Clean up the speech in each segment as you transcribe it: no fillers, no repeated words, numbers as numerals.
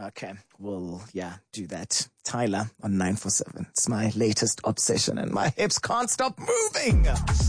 Okay, we'll, do that. Tyler on 947. It's my latest obsession and my hips can't stop moving.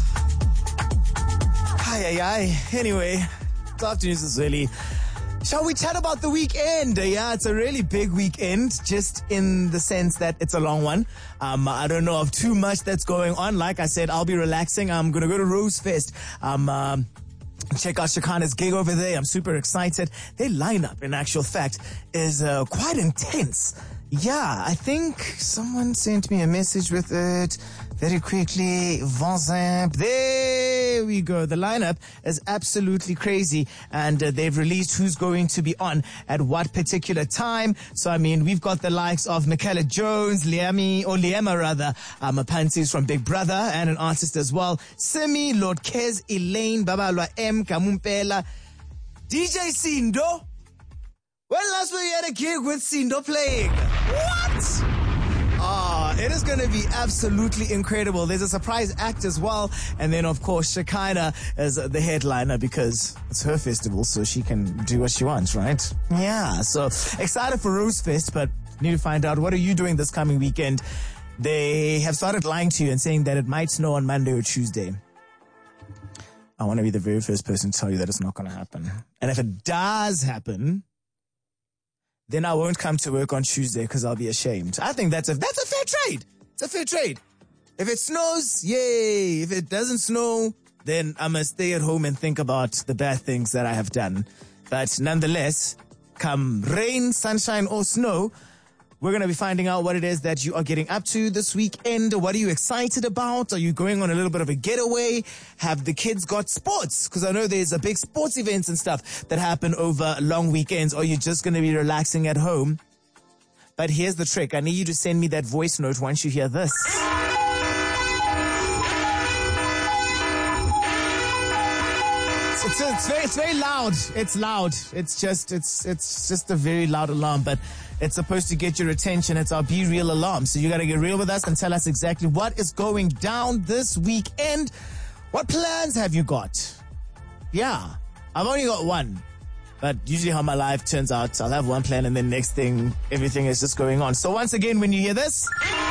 Anyway, this afternoon's is really... Shall we chat about the weekend? Yeah, it's a really big weekend, just in the sense that it's a long one. I don't know of too much that's going on. Like I said, I'll be relaxing. I'm going to go to Rose Fest. Check out Shekinah's gig over there. I'm super excited. Their lineup, in actual fact, is quite intense. Yeah, I think someone sent me a message with it very quickly. Vanzamp. There we go. The lineup is absolutely crazy, and they've released who's going to be on at what particular time. So, I mean, we've got the likes of Michaela Jones, Liema rather, Pansi's from Big Brother, and an artist as well. Simi, Lord Kez, Elaine, Babalwa M, Kamumpela, DJ Sindo. When last we had a gig with Sindo playing? What? It is going to be absolutely incredible. There's a surprise act as well. And then, of course, Shekinah is the headliner because it's her festival, so she can do what she wants, right? Yeah, so excited for Rose Fest, but need to find out, what are you doing this coming weekend? They have started lying to you and saying that it might snow on Monday or Tuesday. I want to be the very first person to tell you that it's not going to happen. And if it does happen, then I won't come to work on Tuesday because I'll be ashamed. I think that's a fair trade. It's a fair trade. If it snows, yay. If it doesn't snow, then I must stay at home and think about the bad things that I have done. But nonetheless, come rain, sunshine, or snow, we're going to be finding out what it is that you are getting up to this weekend. What are you excited about? Are you going on a little bit of a getaway? Have the kids got sports? Because I know there's a big sports events and stuff that happen over long weekends. Or are you just going to be relaxing at home? But here's the trick. I need you to send me that voice note once you hear this. It's very loud. It's loud. It's just a very loud alarm, but it's supposed to get your attention. It's our Be Real alarm. So you got to get real with us and tell us exactly what is going down this weekend. What plans have you got? Yeah, I've only got one. But usually how my life turns out, I'll have one plan and then next thing, everything is just going on. So once again, when you hear this,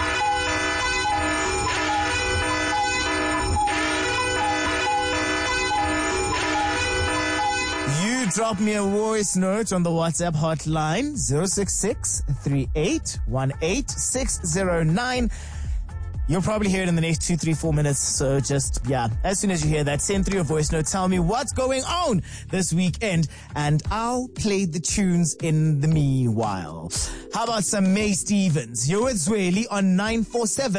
drop me a voice note on the WhatsApp hotline 066-3818-609. You'll probably hear it in the next 2, 3, 4 minutes. So just, as soon as you hear that, send through your voice note. Tell me what's going on this weekend, and I'll play the tunes in the meanwhile. How about some May Stevens? You're with Zweli on 947.